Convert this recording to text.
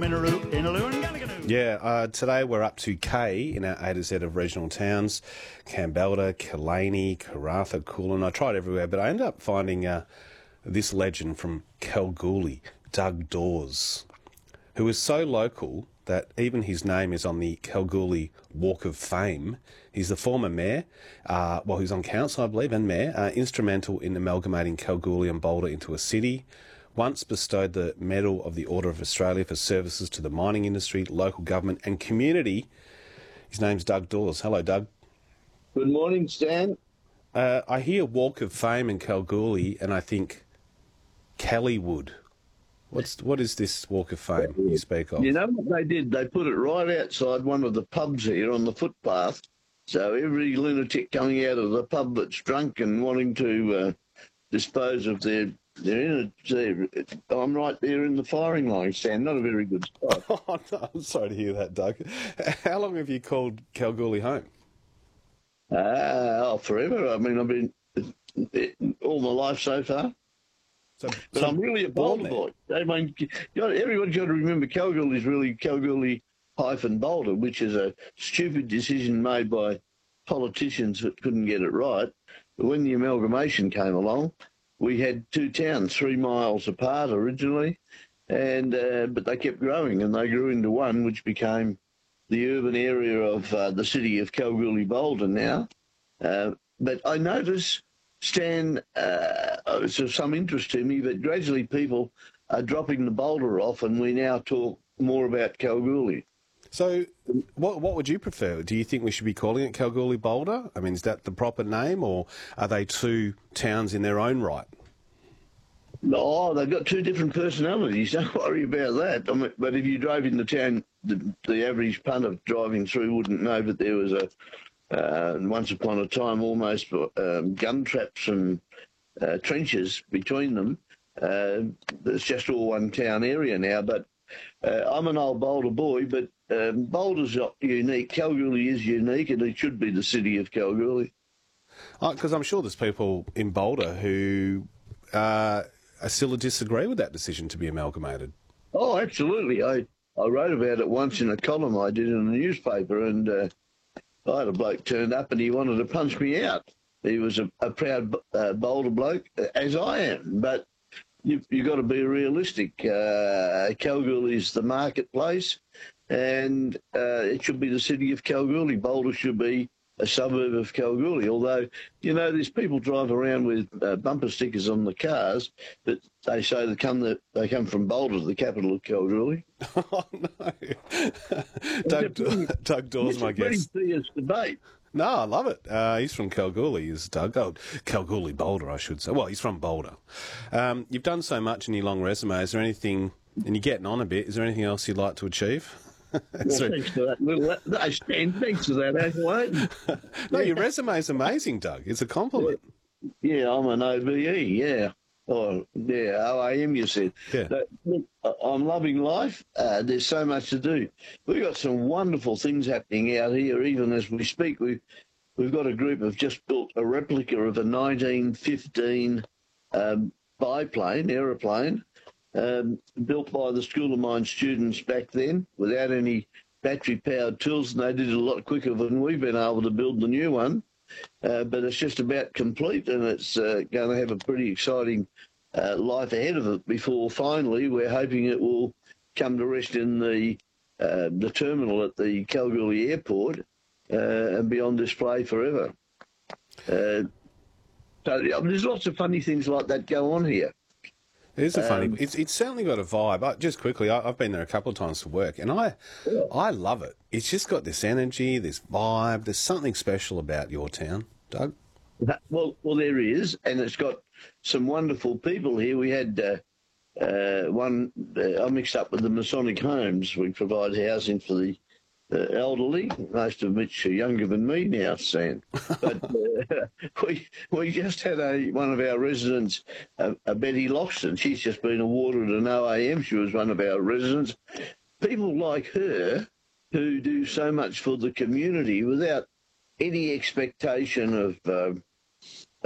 Yeah, today we're up to K in our A to Z of regional towns. Kambalda, Killaney, Karratha, Coolin. I tried everywhere, but I ended up finding this legend from Kalgoorlie, Doug Dawes, who is so local that even his name is on the Kalgoorlie Walk of Fame. He's the former mayor, he's on council, I believe, and mayor, instrumental in amalgamating Kalgoorlie and Boulder into a city. Once bestowed the Medal of the Order of Australia for services to the mining industry, local government and community. His name's Doug Dawes. Hello, Doug. Good morning, Stan. I hear Walk of Fame in Kalgoorlie and I think Kellywood. What is this Walk of Fame you speak of? You know what they did? They put it right outside one of the pubs here on the footpath. So every lunatic coming out of the pub that's drunk and wanting to dispose of their I'm right there in the firing line, Stan. Not a very good spot. Oh, no, I'm sorry to hear that, Doug. How long have you called Kalgoorlie home? Forever. I mean, I've been all my life so far. But I'm really a Boulder boy. I mean, everyone's got to remember Kalgoorlie is really Kalgoorlie-Boulder, which is a stupid decision made by politicians that couldn't get it right. But when the amalgamation came along, we had two towns 3 miles apart originally, and but they kept growing, and they grew into one, which became the urban area of the city of Kalgoorlie-Boulder now. But I notice, Stan, it's of some interest to me, but gradually people are dropping the Boulder off, and we now talk more about Kalgoorlie. So what would you prefer? Do you think we should be calling it Kalgoorlie-Boulder? I mean, is that the proper name, or are they two towns in their own right? No, they've got two different personalities. Don't worry about that. I mean, but if you drove into town, the average punter driving through wouldn't know that there was once upon a time almost gun traps and trenches between them. It's just all one town area now. But I'm an old Boulder boy, but Boulder's not unique. Kalgoorlie is unique, and it should be the city of Kalgoorlie. Because I'm sure there's people in Boulder who still disagree with that decision to be amalgamated. Oh, absolutely. I wrote about it once in a column I did in a newspaper, and I had a bloke turned up and he wanted to punch me out. He was a proud Boulder bloke, as I am, but you've got to be realistic. Kalgoorlie is the marketplace, and it should be the city of Kalgoorlie. Boulder should be a suburb of Kalgoorlie, although, you know, there's people drive around with bumper stickers on the cars that they say they come from Boulder, the capital of Kalgoorlie. Oh, no. Doug Dawes, my guest. It's a pretty fierce debate. No, I love it. He's from Kalgoorlie, is Doug. Oh, Kalgoorlie-Boulder, I should say. Well, he's from Boulder. You've done so much in your long resume. Is there anything, and you're getting on a bit, is there anything else you'd like to achieve? Thanks for that. Stan, thanks for that, Adelaide. No, your resume is amazing, Doug. It's a compliment. Yeah, I'm an OBE, yeah. Oh, yeah, OAM, you said. Yeah. But, look, I'm loving life. There's so much to do. We've got some wonderful things happening out here, even as we speak. We've got a group have just built a replica of a 1915 aeroplane, built by the School of Mines students back then without any battery-powered tools, and they did it a lot quicker than we've been able to build the new one. But it's just about complete, and it's going to have a pretty exciting life ahead of it before finally we're hoping it will come to rest in the terminal at the Kalgoorlie airport and be on display forever. So there's lots of funny things like that go on here. It is a funny. It's certainly got a vibe. Just quickly, I've been there a couple of times for work, and I love it. It's just got this energy, this vibe. There's something special about your town, Doug. Well, there is, and it's got some wonderful people here. We had one. I mixed up with the Masonic Homes. We provide housing for the elderly, most of which are younger than me now, Sam. But we just had one of our residents, Betty Loxton. She's just been awarded an OAM. She was one of our residents. People like her who do so much for the community without any expectation of